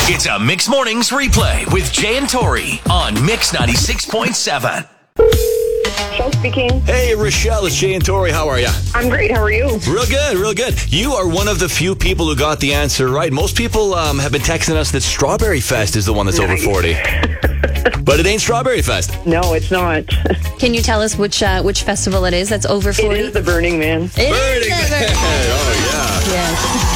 It's a Mix Mornings replay with Jay and Tori on Mix 96.7. Michelle speaking. Hey, Rochelle, it's Jay and Tori. How are you? I'm great. How are you? Real good, real good. You are one of the few people who got the answer right. Most people have been texting us that Strawberry Fest is the one that's over 40. But it ain't Strawberry Fest. No, it's not. Can you tell us which festival it is that's over 40? It is the Burning Man. Burning Man. Oh, yeah. Yes.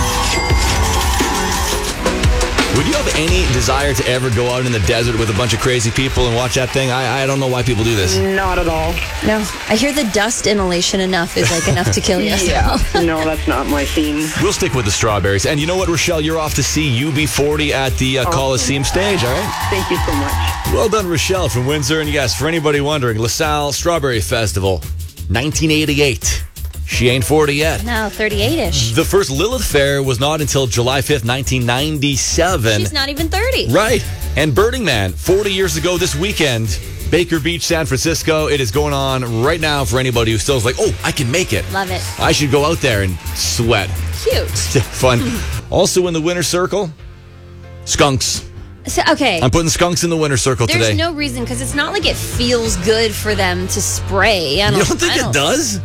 Would you have any desire to ever go out in the desert with a bunch of crazy people and watch that thing? I don't know why people do this. Not at all. No, I hear the dust inhalation enough is like enough to kill you. Yeah. No, that's not my scene. We'll stick with the strawberries. And you know what, Rochelle? You're off to see UB40 at the Coliseum stage, all right? Thank you so much. Well done, Rochelle from Windsor. And yes, for anybody wondering, LaSalle Strawberry Festival, 1988. She ain't 40 yet. No, 38-ish. The first Lilith Fair was not until July 5th, 1997. She's not even 30. Right. And Burning Man, 40 years ago this weekend, Baker Beach, San Francisco. It is going on right now for anybody who still is like, oh, I can make it. Love it. I should go out there and sweat. Cute. Fun. Also in the winner circle, skunks. So, okay. I'm putting skunks in the winner circle There's today. no reason, because it's not like it feels good for them to spray. You don't think it does?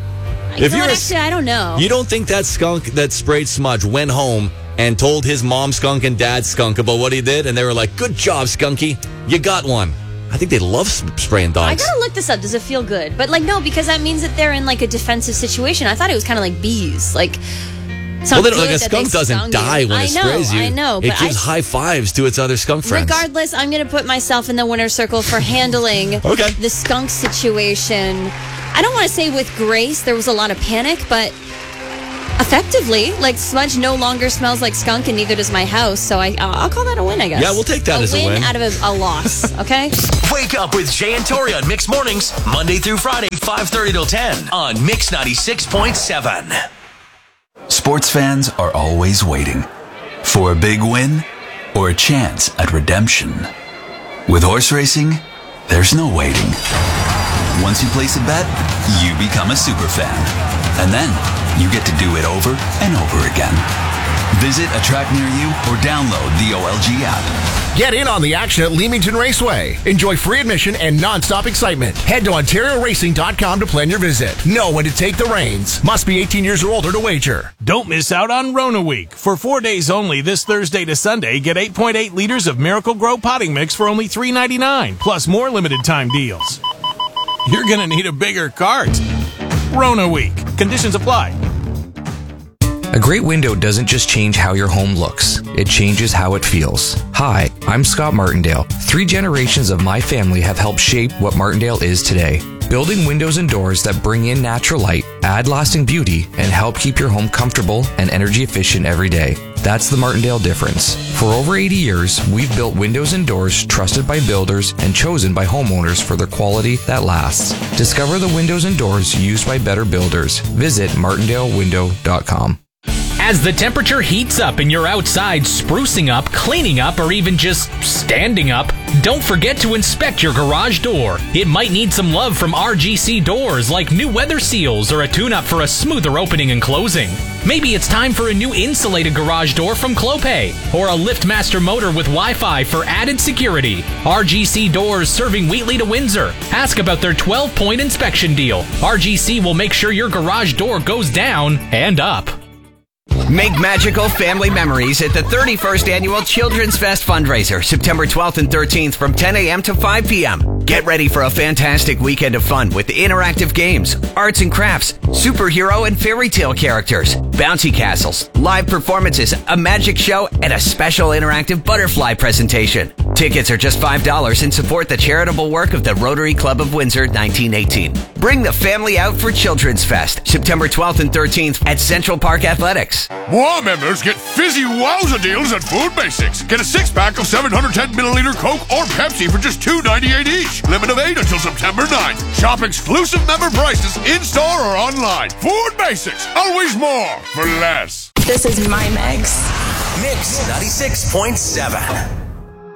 I don't know. You don't think that skunk that sprayed smudge went home and told his mom skunk and dad skunk about what he did, and they were like, good job, Skunky. You got one. I think they love spraying dogs. I gotta look this up. Does it feel good? But no, because that means that they're in like a defensive situation. I thought it was kind of like bees. Like, a skunk doesn't die when it sprays you. I know. It gives high fives to its other skunk friends. Regardless, I'm going to put myself in the winner's circle for handling the skunk situation. I don't want to say with grace. There was a lot of panic, but effectively, like, smudge no longer smells like skunk, and neither does my house. So I'll call that a win, I guess. Yeah, we'll take that as a win. Out of a loss, okay? Wake up with Jay and Tori on Mix Mornings, Monday through Friday, 5:30 till 10 on Mix 96.7. Sports fans are always waiting for a big win or a chance at redemption. With horse racing, there's no waiting. Once you place a bet, you become a super fan. And then you get to do it over and over again. Visit a track near you or download the OLG app. Get in on the action at Leamington Raceway. Enjoy free admission and non-stop excitement. Head to OntarioRacing.com to plan your visit. Know when to take the reins. Must be 18 years or older to wager. Don't miss out on Rona Week. For 4 days only, this Thursday to Sunday, get 8.8 liters of Miracle Grow potting mix for only $3.99, plus more limited time deals. You're going to need a bigger cart. Rona Week. Conditions apply. A great window doesn't just change how your home looks, it changes how it feels. Hi, I'm Scott Martindale. 3 generations of my family have helped shape what Martindale is today. Building windows and doors that bring in natural light, add lasting beauty, and help keep your home comfortable and energy efficient every day. That's the Martindale difference. For over 80 years, we've built windows and doors trusted by builders and chosen by homeowners for their quality that lasts. Discover the windows and doors used by better builders. Visit martindalewindow.com. As the temperature heats up and you're outside sprucing up, cleaning up, or even just standing up, don't forget to inspect your garage door. It might need some love from RGC Doors, like new weather seals or a tune-up for a smoother opening and closing. Maybe it's time for a new insulated garage door from Clopay, or a LiftMaster motor with Wi-Fi for added security. RGC Doors, serving Wheatley to Windsor. Ask about their 12-point inspection deal. RGC will make sure your garage door goes down and up. Make magical family memories at the 31st Annual Children's Fest fundraiser, September 12th and 13th from 10 a.m. to 5 p.m. Get ready for a fantastic weekend of fun with interactive games, arts and crafts, superhero and fairy tale characters, bouncy castles, live performances, a magic show, and a special interactive butterfly presentation. Tickets are just $5 and support the charitable work of the Rotary Club of Windsor 1918. Bring the family out for Children's Fest, September 12th and 13th at Central Park Athletics. More members get fizzy wowza deals at Food Basics. Get a 6-pack of 710 milliliter Coke or Pepsi for just $2.98 each. Limit of 8 until September 9th. Shop exclusive member prices in-store or online. Food Basics. Always more for less. This is my Mix. Mix 96.7.